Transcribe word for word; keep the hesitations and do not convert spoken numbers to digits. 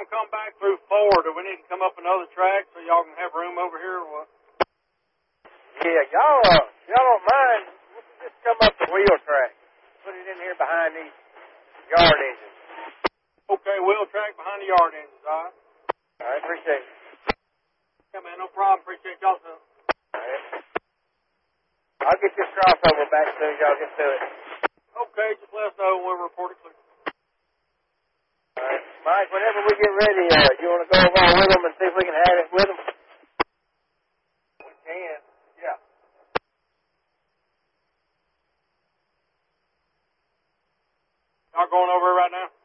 to come back through four. Do we need to come up another track so y'all can have room over here or what? Yeah, y'all, uh, y'all don't mind. Let's just come up the wheel track. Put it in here behind these yard engines. Okay, wheel track behind the yard engines, all right? All right, appreciate it. Yeah, man, no problem. Appreciate y'all, too. All right. I'll get this crossover back as soon as y'all get to it. Okay, just let us know when we'll report it clear. All right. Mike, whenever we get ready, uh, you want to go along with them and see if we can have it with them? We can, yeah. Y'all going over it right now?